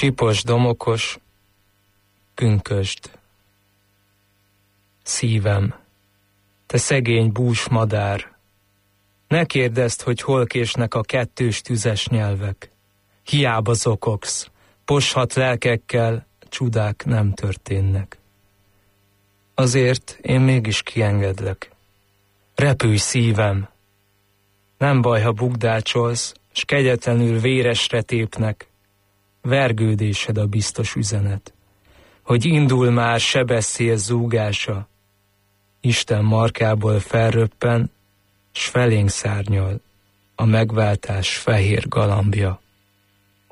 Csipos, domokos, pünkösd. Szívem, te szegény bús madár, ne kérdezd, hogy hol késnek a kettős tüzes nyelvek. Hiába zokogsz, poshat lelkekkel, csodák nem történnek. Azért én mégis kiengedlek. Repülj, szívem! Nem baj, ha bukdácsolsz, s kegyetlenül véresre tépnek. Vergődésed a biztos üzenet, hogy indul már sebeszél zúgása. Isten markából felröppen, s felénk szárnyal a megváltás fehér galambja.